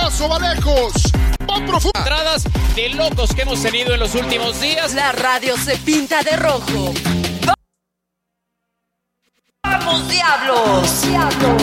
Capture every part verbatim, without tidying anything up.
paso va lejos, va profundo. Entradas de locos que hemos tenido en los últimos días. La radio se pinta de rojo. ¡Vamos, Diablos! ¡Diablos!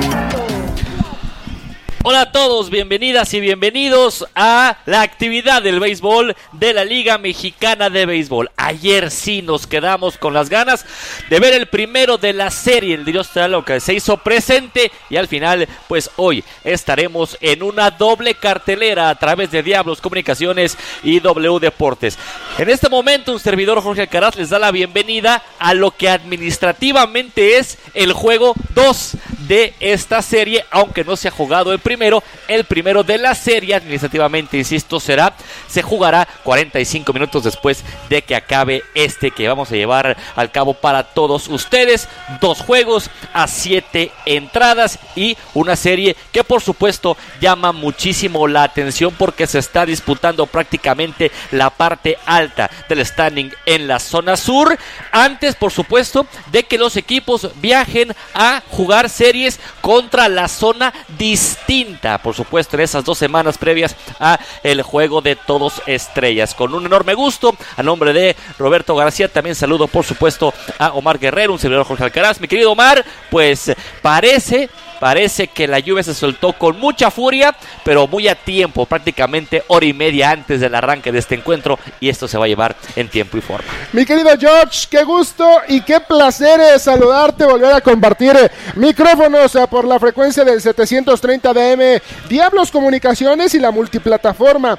Hola a todos, bienvenidas y bienvenidos a la actividad del béisbol de la Liga Mexicana de Béisbol. Ayer sí nos quedamos con las ganas de ver el primero de la serie, el Dios te da lo que se hizo presente, y al final, pues hoy estaremos en una doble cartelera a través de Diablos Comunicaciones y W Deportes. En este momento, un servidor, Jorge Alcaraz, les da la bienvenida a lo que administrativamente es el juego dos de esta serie, aunque no se ha jugado el primero. Primero, el primero de la serie, administrativamente, insisto, será, se jugará cuarenta y cinco minutos después de que acabe este que vamos a llevar al cabo para todos ustedes. Dos juegos a siete entradas y una serie que por supuesto llama muchísimo la atención porque se está disputando prácticamente la parte alta del standing en la zona sur, antes por supuesto de que los equipos viajen a jugar series contra la zona distinta, por supuesto, en esas dos semanas previas a el juego de todos estrellas. Con un enorme gusto, a nombre de Roberto García, también saludo por supuesto a Omar Guerrero, un servidor Jorge Alcaraz. Mi querido Omar, pues parece... Parece que la lluvia se soltó con mucha furia, pero muy a tiempo, prácticamente hora y media antes del arranque de este encuentro, y esto se va a llevar en tiempo y forma. Mi querido George, qué gusto y qué placer saludarte, volver a compartir micrófonos por la frecuencia del setecientos treinta D M Diablos Comunicaciones y la multiplataforma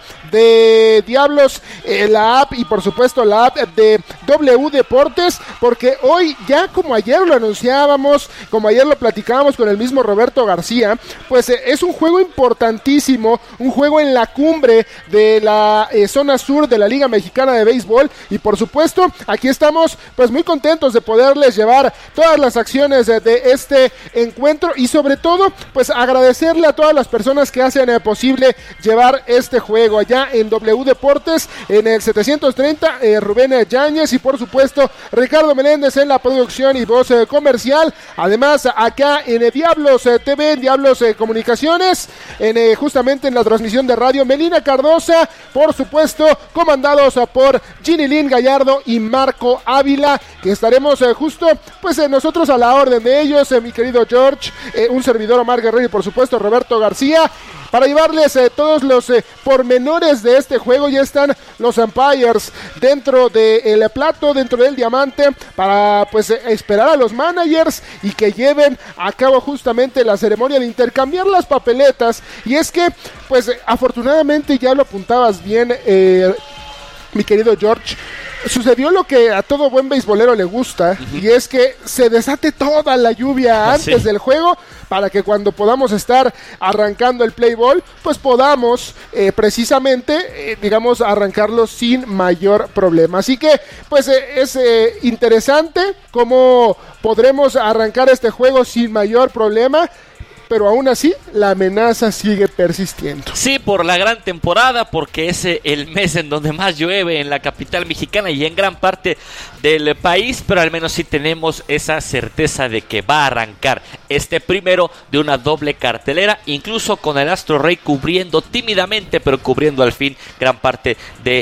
de Diablos, eh, la app y por supuesto la app de W Deportes, porque hoy ya como ayer lo anunciábamos, como ayer lo platicábamos con el mismo Roberto García, pues eh, es un juego importantísimo, un juego en la cumbre de la eh, zona sur de la Liga Mexicana de Béisbol, y por supuesto aquí estamos pues muy contentos de poderles llevar todas las acciones de, de este encuentro, y sobre todo pues agradecerle a todas las personas que hacen eh, posible llevar este juego allá en W Deportes, en el setecientos treinta, eh, Rubén Yáñez y por supuesto Ricardo Meléndez en la producción y voz eh, comercial, además acá en eh, Diablos T V, en Diablos eh, Comunicaciones, en, eh, justamente en la transmisión de radio, Melina Cardosa, por supuesto, comandados eh, por Ginny Lynn Gallardo y Marco Ávila, que estaremos eh, justo, pues eh, nosotros a la orden de ellos, eh, mi querido George, eh, un servidor Omar Guerrero y por supuesto Roberto García, para llevarles eh, todos los eh, pormenores de este juego. Ya están los umpires dentro del plato, dentro del diamante, para pues eh, esperar a los managers y que lleven a cabo justamente la ceremonia de intercambiar las papeletas. Y es que pues eh, afortunadamente, ya lo apuntabas bien, eh, mi querido George, sucedió lo que a todo buen beisbolero le gusta, uh-huh. y es que se desate toda la lluvia antes sí. del juego, para que cuando podamos estar arrancando el play ball, pues podamos eh, precisamente, eh, digamos, arrancarlo sin mayor problema. Así que, pues eh, es eh, interesante cómo podremos arrancar este juego sin mayor problema, pero aún así la amenaza sigue persistiendo. Sí, por la gran temporada, porque es el mes en donde más llueve en la capital mexicana y en gran parte del país, pero al menos sí tenemos esa certeza de que va a arrancar este primero de una doble cartelera, incluso con el Astro Rey cubriendo tímidamente, pero cubriendo al fin gran parte del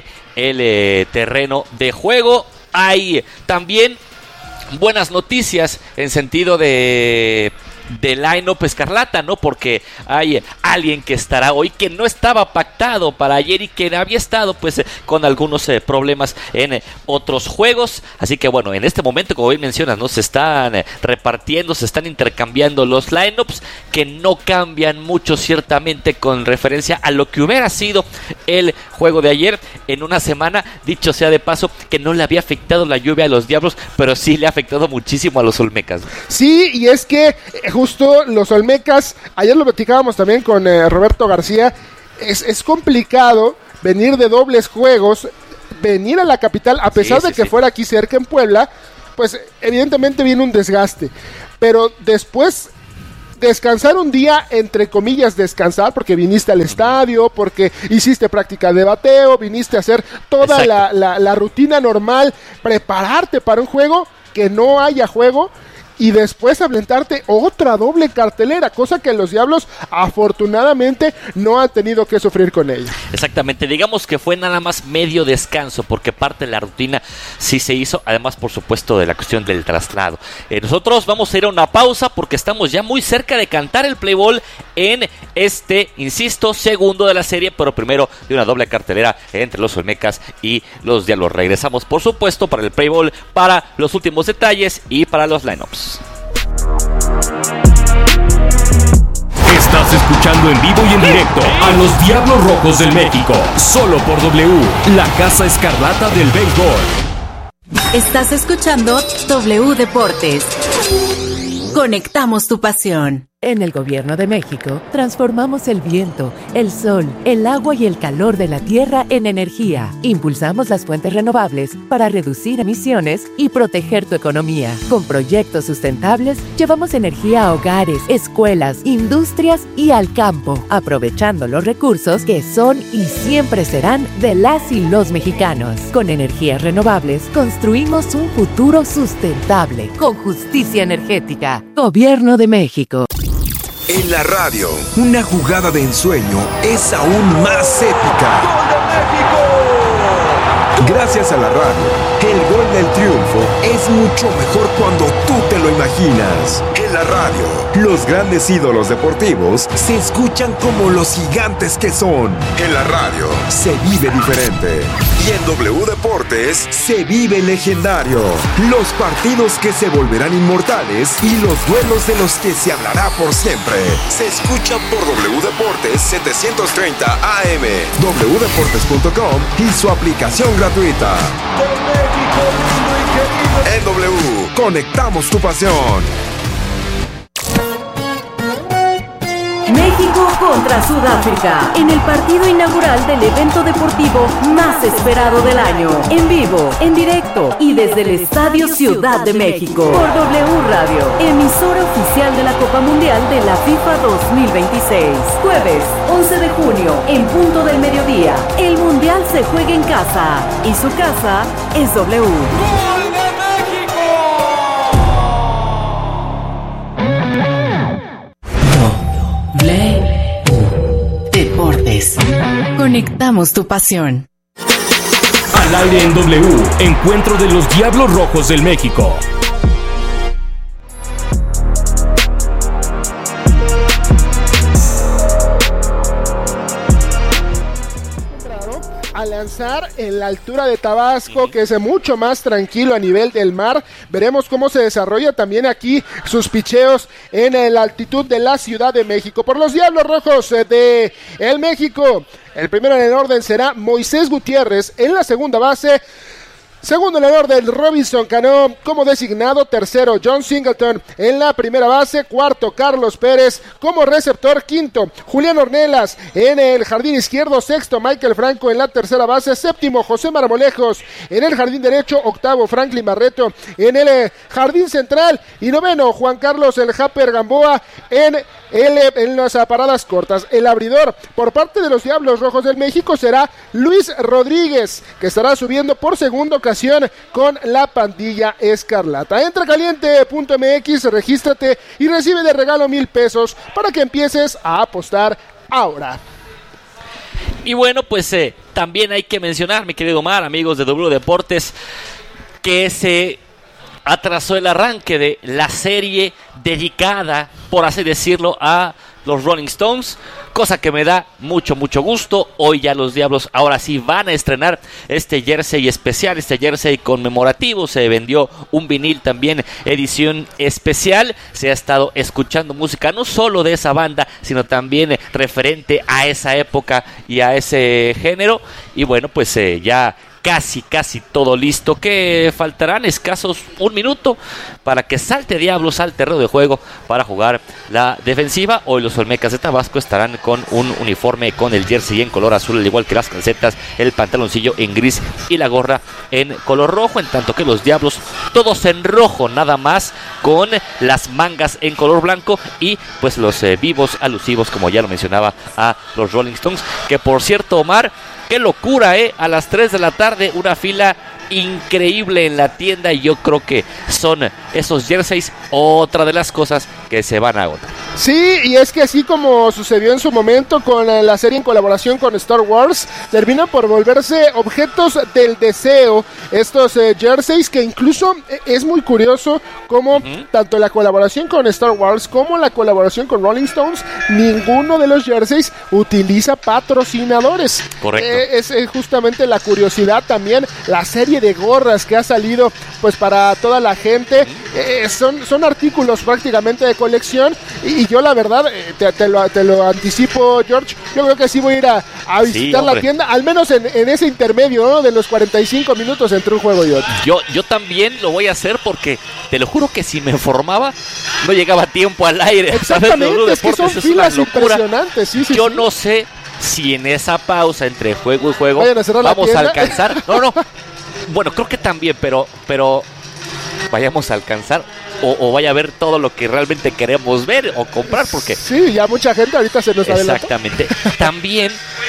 eh, terreno de juego. Hay también buenas noticias en sentido de... de line-up escarlata, ¿no? Porque hay alguien que estará hoy que no estaba pactado para ayer y que había estado pues con algunos eh, problemas en eh, otros juegos, así que bueno, en este momento, como bien mencionas, ¿no? Se están eh, repartiendo, se están intercambiando los line-ups, que no cambian mucho ciertamente con referencia a lo que hubiera sido el juego de ayer, en una semana, dicho sea de paso, que no le había afectado la lluvia a los Diablos, pero sí le ha afectado muchísimo a los Olmecas. Sí, y es que eh, justo los Olmecas, ayer lo platicábamos también con eh, Roberto García, es, es complicado venir de dobles juegos, venir a la capital, a pesar sí, sí, de que sí. fuera aquí cerca en Puebla, pues evidentemente viene un desgaste, pero después descansar un día, entre comillas descansar, porque viniste al estadio, porque hiciste práctica de bateo, viniste a hacer toda la, la, la rutina normal, prepararte para un juego, que no haya juego, y después aventarte otra doble cartelera, cosa que los Diablos afortunadamente no han tenido que sufrir con ella. Exactamente, digamos que fue nada más medio descanso, porque parte de la rutina sí se hizo, además por supuesto de la cuestión del traslado. Eh, nosotros vamos a ir a una pausa porque estamos ya muy cerca de cantar el play ball en este, insisto, segundo de la serie, pero primero de una doble cartelera entre los Olmecas y los Diablos. Regresamos por supuesto para el play ball, para los últimos detalles y para los lineups. Estás escuchando en vivo y en directo a los Diablos Rojos del México, solo por W, la Casa Escarlata del béisbol. Estás escuchando W Deportes. Conectamos tu pasión. En el Gobierno de México, transformamos el viento, el sol, el agua y el calor de la tierra en energía. Impulsamos las fuentes renovables para reducir emisiones y proteger tu economía. Con proyectos sustentables, llevamos energía a hogares, escuelas, industrias y al campo, aprovechando los recursos que son y siempre serán de las y los mexicanos. Con energías renovables, construimos un futuro sustentable, con justicia energética. Gobierno de México. En la radio, una jugada de ensueño es aún más épica. ¡Gol de México! Gracias a la radio, el gol del triunfo es mucho mejor cuando tú te lo imaginas. En la radio, los grandes ídolos deportivos se escuchan como los gigantes que son. En la radio, se vive diferente. Y en W Deportes, se vive legendario. Los partidos que se volverán inmortales y los duelos de los que se hablará por siempre. Se escuchan por W Deportes setecientos treinta A M, doble u deportes punto com y su aplicación gratuita. En W, conectamos tu pasión. México contra Sudáfrica, en el partido inaugural del evento deportivo más esperado del año. En vivo, en directo y desde el Estadio Ciudad de México. Por W Radio, emisora oficial de la Copa Mundial de la FIFA dos mil veintiséis. Jueves, once de junio, en punto del mediodía. El Mundial se juega en casa y su casa es W. ¡Gol de México! W Deportes. Conectamos tu pasión. Al aire en W, encuentro de los Diablos Rojos del México. A lanzar en la altura de Tabasco, que es mucho más tranquilo a nivel del mar. Veremos cómo se desarrolla también aquí sus picheos en la altitud de la Ciudad de México. Por los Diablos Rojos de el México, el primero en el orden será Moisés Gutiérrez. En la segunda base, segundo en el orden, Robinson Cano como designado. Tercero, John Singleton en la primera base. Cuarto, Carlos Pérez como receptor. Quinto, Julián Ornelas en el jardín izquierdo. Sexto, Michael Franco en la tercera base. Séptimo, José Marmolejos en el jardín derecho. Octavo, Franklin Barreto en el eh, jardín central. Y noveno, Juan Carlos el Japper Gamboa en, el, en las paradas cortas. El abridor por parte de los Diablos Rojos del México será Luis Rodríguez, que estará subiendo por segunda ocasión con la pandilla escarlata. Entra caliente punto m x, regístrate y recibe de regalo mil pesos para que empieces a apostar ahora. Y bueno, pues eh, también hay que mencionar, mi querido Omar, amigos de W Deportes, que se atrasó el arranque de la serie dedicada, por así decirlo, a los Rolling Stones, cosa que me da mucho, mucho gusto. Hoy ya los Diablos ahora sí van a estrenar este jersey especial, este jersey conmemorativo. Se vendió un vinil también, edición especial. Se ha estado escuchando música no solo de esa banda, sino también referente a esa época y a ese género. Y bueno, pues eh, ya casi, casi todo listo, que faltarán escasos un minuto para que salte Diablos al terreno de juego para jugar la defensiva. Hoy los Olmecas de Tabasco estarán con un uniforme con el jersey en color azul, al igual que las calcetas, el pantaloncillo en gris y la gorra en color rojo, en tanto que los Diablos todos en rojo, nada más, con las mangas en color blanco y pues los eh, vivos alusivos, como ya lo mencionaba, a los Rolling Stones, que por cierto, Omar, qué locura, ¿eh? A las tres de la tarde, una fila increíble en la tienda y yo creo que son esos jerseys otra de las cosas que se van a agotar. Sí, y es que así como sucedió en su momento con la serie en colaboración con Star Wars, terminan por volverse objetos del deseo estos eh, jerseys, que incluso es muy curioso como uh-huh. tanto la colaboración con Star Wars como la colaboración con Rolling Stones, ninguno de los jerseys utiliza patrocinadores. Correcto. Eh, es eh, justamente la curiosidad también, la serie de gorras que ha salido pues para toda la gente, uh-huh. eh, son, son artículos prácticamente de colección y, y yo la verdad, eh, te, te, lo, te lo anticipo, George, yo creo que sí voy a ir a, a visitar sí, la tienda, al menos en, en ese intermedio, ¿no? De los cuarenta y cinco minutos entre un juego y otro. Yo, yo también lo voy a hacer porque te lo juro que si me informaba no llegaba a tiempo al aire. Exactamente, es que son es filas impresionantes. Sí, sí, yo sí. no sé si en esa pausa entre juego y juego a vamos a alcanzar. No, no. Bueno, creo que también, pero, pero vayamos a alcanzar. O, o vaya a ver todo lo que realmente queremos ver o comprar, porque sí, ya mucha gente ahorita se nos adelanta. Exactamente. También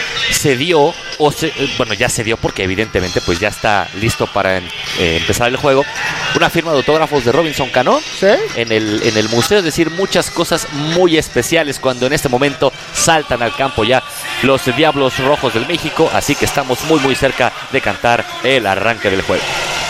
se dio, o se, bueno, ya se dio porque evidentemente pues ya está listo para eh, empezar el juego, una firma de autógrafos de Robinson Cano, ¿sí? en el, en el museo, es decir, muchas cosas muy especiales cuando en este momento saltan al campo ya los Diablos Rojos del México, así que estamos muy muy cerca de cantar el arranque del juego.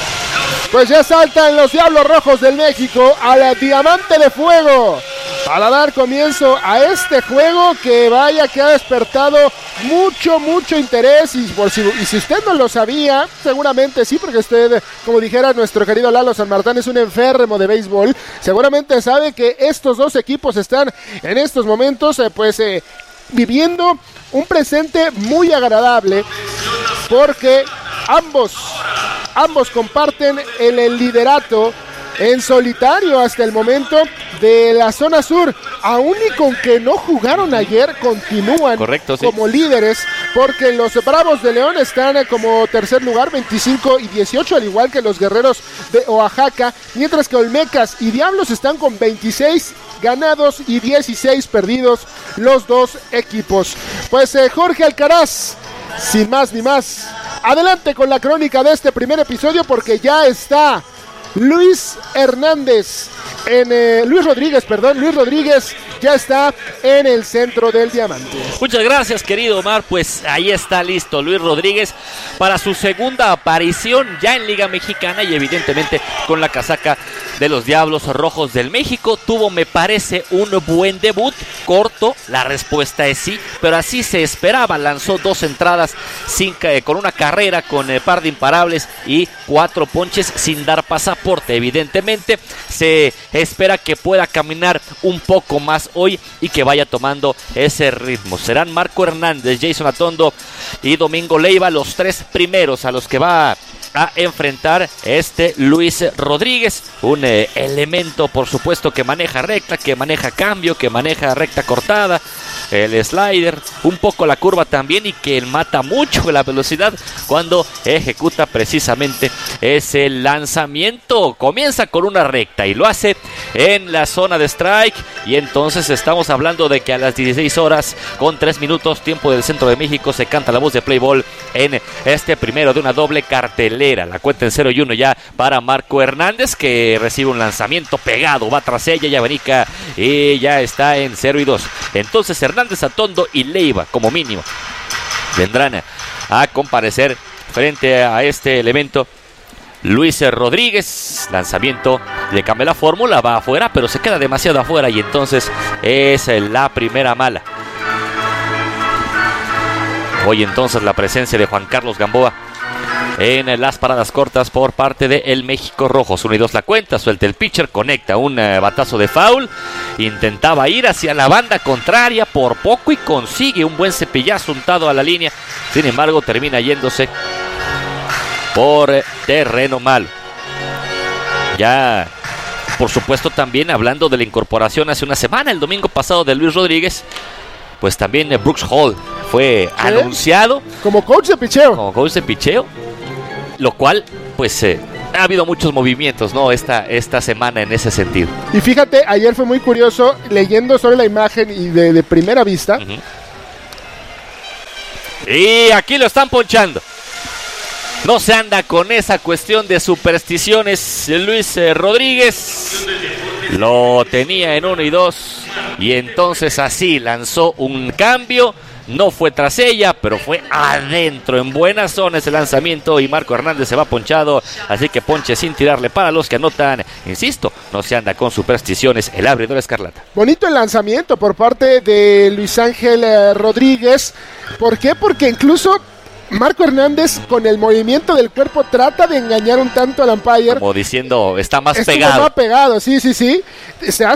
Pues ya saltan los Diablos Rojos del México a la Diamante de Fuego para dar comienzo a este juego que vaya que ha despertado mucho, mucho interés y, por si, y si usted no lo sabía, seguramente sí, porque usted, como dijera nuestro querido Lalo San Martín, es un enfermo de béisbol, seguramente sabe que estos dos equipos están en estos momentos eh, pues eh, viviendo un presente muy agradable porque ambos Ambos comparten el, el liderato en solitario hasta el momento de la zona sur. Aún y con que no jugaron ayer, continúan Correcto, sí. como líderes, porque los Bravos de León están como tercer lugar, veinticinco y dieciocho, al igual que los Guerreros de Oaxaca, mientras que Olmecas y Diablos están con veintiséis ganados y dieciséis perdidos los dos equipos. Pues eh, Jorge Alcaraz, sin más ni más, adelante con la crónica de este primer episodio porque ya está Luis Hernández, en, eh, Luis Rodríguez, perdón, Luis Rodríguez ya está en el centro del diamante. Muchas gracias, querido Omar, pues ahí está listo Luis Rodríguez para su segunda aparición ya en Liga Mexicana y evidentemente con la casaca de los Diablos Rojos del México. Tuvo, me parece, un buen debut, corto, la respuesta es sí, pero así se esperaba, lanzó dos entradas sin, eh, con una carrera, con eh, par de imparables y cuatro ponches sin dar pasaporte. Evidentemente se espera que pueda caminar un poco más hoy y que vaya tomando ese ritmo. Serán Marco Hernández, Jason Atondo y Domingo Leiva los tres primeros a los que va a enfrentar este Luis Rodríguez, un eh, elemento por supuesto que maneja recta, que maneja cambio, que maneja recta cortada, el slider, un poco la curva también y que mata mucho la velocidad cuando ejecuta precisamente ese lanzamiento. Comienza con una recta y lo hace en la zona de strike y entonces estamos hablando de que a las dieciséis horas con tres minutos tiempo del centro de México se canta la voz de play ball en este primero de una doble cartelera. La cuenta en cero y uno ya para Marco Hernández, que recibe un lanzamiento pegado, va tras ella, ya Yabanica y ya está en cero y dos. Entonces Hernández, Atondo y Leiva como mínimo vendrán a comparecer frente a este elemento. Luis Rodríguez, lanzamiento, le cambia la fórmula, va afuera, pero se queda demasiado afuera y entonces es la primera mala. Hoy entonces la presencia de Juan Carlos Gamboa en las paradas cortas por parte de el México Rojos. Uno y dos la cuenta, suelta el pitcher, conecta un uh, batazo de foul, intentaba ir hacia la banda contraria por poco y consigue un buen cepillazo untado a la línea, sin embargo termina yéndose por uh, terreno malo. Ya, por supuesto, también hablando de la incorporación hace una semana, el domingo pasado, de Luis Rodríguez, pues también uh, Brooks Hall fue ¿sí? anunciado como coach de picheo. Como coach de picheo. Lo cual, pues, eh, ha habido muchos movimientos, ¿no? Esta, esta semana en ese sentido. Y fíjate, ayer fue muy curioso, leyendo sobre la imagen y de, de primera vista. Uh-huh. Y aquí lo están ponchando. No se anda con esa cuestión de supersticiones. Luis eh, Rodríguez lo tenía en uno y dos. Y entonces así lanzó un cambio. No fue tras ella, pero fue adentro, en buena zona ese lanzamiento. Y Marco Hernández se va ponchado. Así que ponche sin tirarle para los que anotan. Insisto, no se anda con supersticiones. El abridor escarlata. Bonito el lanzamiento por parte de Luis Ángel eh, Rodríguez. ¿Por qué? Porque incluso Marco Hernández con el movimiento del cuerpo trata de engañar un tanto al umpire. Como diciendo, está más Estuvo pegado. más pegado, sí, sí, sí. Se hace